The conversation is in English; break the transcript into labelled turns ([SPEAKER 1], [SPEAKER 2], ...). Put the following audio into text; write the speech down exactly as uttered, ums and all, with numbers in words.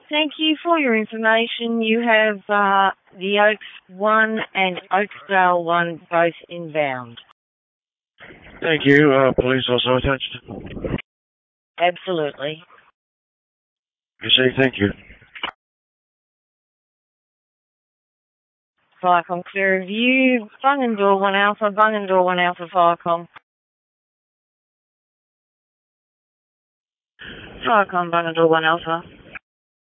[SPEAKER 1] Thank you for your information. You have uh, the Oaks one and Oakdale one both inbound.
[SPEAKER 2] Thank you. Uh, police also attached?
[SPEAKER 1] Absolutely.
[SPEAKER 2] You say thank you.
[SPEAKER 1] Viacom clear of you. Bung and door one alpha, bung and door one alpha, Viacom. Viacom, bung and door one alpha.